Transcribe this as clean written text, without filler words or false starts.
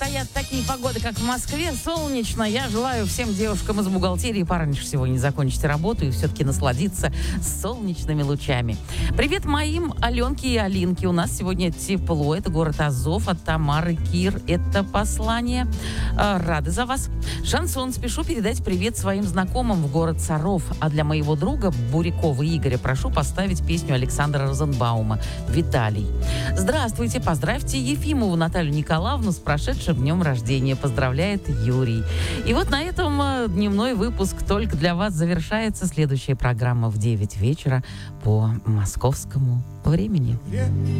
стоят такие погоды, как в Москве, солнечно, я желаю всем девушкам из бухгалтерии пораньше всего не закончить работу и все-таки насладиться солнечными лучами. Привет моим Аленке и Алинке. У нас сегодня тепло. Это город Азов. От Тамары Кир. Это послание. Рады за вас. Шансон. Спешу передать привет своим знакомым в город Саров. А для моего друга Бурякова Игоря прошу поставить песню Александра Розенбаума «Виталий». Здравствуйте. Поздравьте Ефимову Наталью Николаевну с прошедшим днем рождения. Поздравляет Юрий. И вот на этом дневной выпуск только для вас завершается. Следующая программа в 9 вечера по московскому времени.